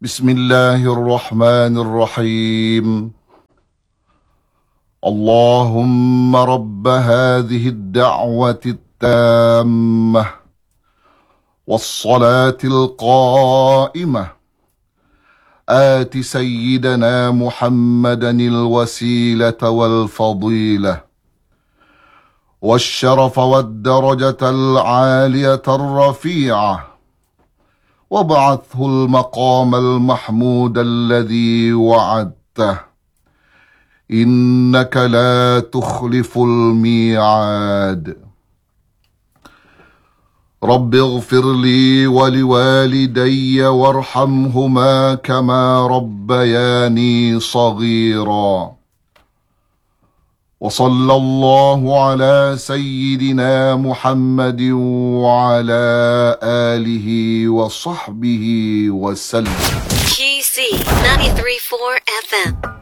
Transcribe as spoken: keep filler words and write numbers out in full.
بسم الله الرحمن الرحيم. اللهم رب هذه الدعوة التامة والصلاة القائمة آت سيدنا محمدا الوسيلة والفضيلة والشرف والدرجة العالية الرفيعة، وابعثه المقام المحمود الذي وعدته، إنك لا تخلف الميعاد. رب اغفر لي ولوالدي وارحمهما كما ربياني صغيرا. وصلى الله على سيدنا محمد وعلى آله وصحبه وسلم. G C ninety-three point four F M